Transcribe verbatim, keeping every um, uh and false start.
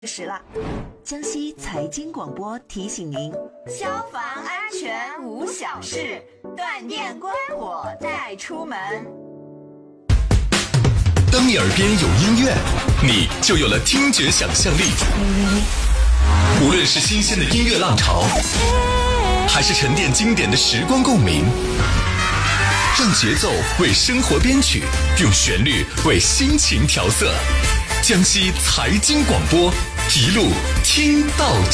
时了，江西财经广播提醒您：消防安全无小事，断电关火带出门。 当你耳边有音乐，你就有了听觉想象力。无论是新鲜的音乐浪潮，还是沉淀经典的时光共鸣，让节奏为生活编曲，用旋律为心情调色。江西财经广播，一路听到